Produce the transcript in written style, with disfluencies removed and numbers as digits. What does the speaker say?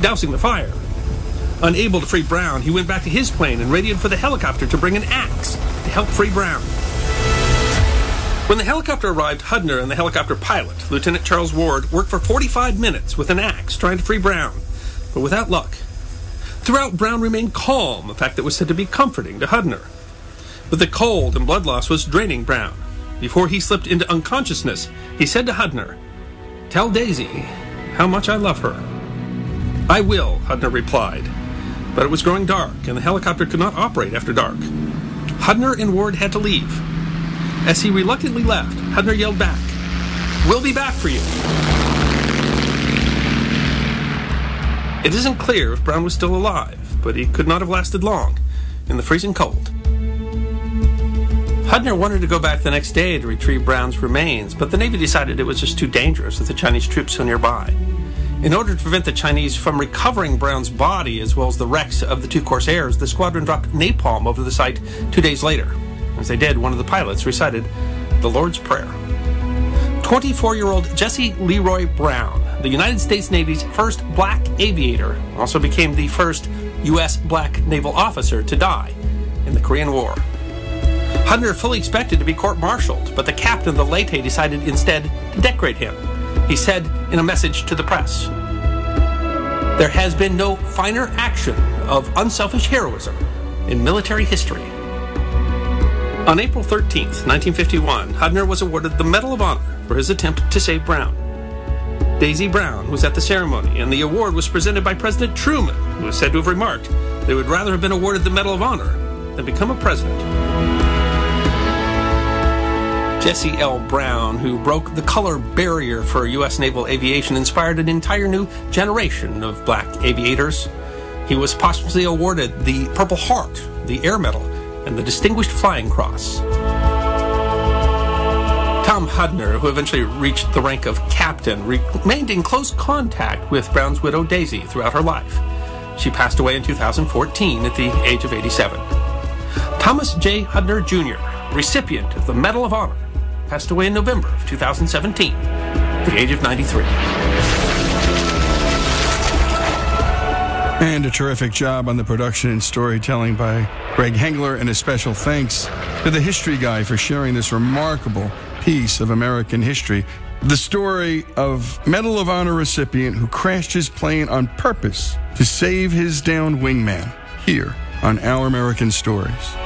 dousing the fire. Unable to free Brown, he went back to his plane and radioed for the helicopter to bring an axe to help free Brown. When the helicopter arrived, Hudner and the helicopter pilot, Lieutenant Charles Ward, worked for 45 minutes with an axe trying to free Brown, but without luck. Throughout, Brown remained calm, a fact that was said to be comforting to Hudner. But the cold and blood loss was draining Brown. Before he slipped into unconsciousness, he said to Hudner, "Tell Daisy how much I love her." "I will," Hudner replied. But it was growing dark, and the helicopter could not operate after dark. Hudner and Ward had to leave. As he reluctantly left, Hudner yelled back, "We'll be back for you." It isn't clear if Brown was still alive, but he could not have lasted long in the freezing cold. Hudner wanted to go back the next day to retrieve Brown's remains, but the Navy decided it was just too dangerous with the Chinese troops so nearby. In order to prevent the Chinese from recovering Brown's body as well as the wrecks of the two Corsairs, the squadron dropped napalm over the site 2 days later. As they did, one of the pilots recited the Lord's Prayer. 24-year-old Jesse Leroy Brown, the United States Navy's first black aviator, also became the first U.S. black naval officer to die in the Korean War. Hudner fully expected to be court-martialed, but the captain of the Leyte decided instead to decorate him. He said in a message to the press, "There has been no finer action of unselfish heroism in military history." On April 13th, 1951, Hudner was awarded the Medal of Honor for his attempt to save Brown. Daisy Brown was at the ceremony, and the award was presented by President Truman, who was said to have remarked that he would rather have been awarded the Medal of Honor than become a president. Jesse L. Brown, who broke the color barrier for U.S. naval aviation, inspired an entire new generation of black aviators. He was posthumously awarded the Purple Heart, the Air Medal, and the Distinguished Flying Cross. Tom Hudner, who eventually reached the rank of captain, remained in close contact with Brown's widow Daisy throughout her life. She passed away in 2014 at the age of 87. Thomas J. Hudner, Jr., recipient of the Medal of Honor, passed away in November of 2017 at the age of 93. And a terrific job on the production and storytelling by Greg Hengler, and a special thanks to the History Guy for sharing this remarkable piece of American history. The story of Medal of Honor recipient who crashed his plane on purpose to save his downed wingman, here on Our American Stories.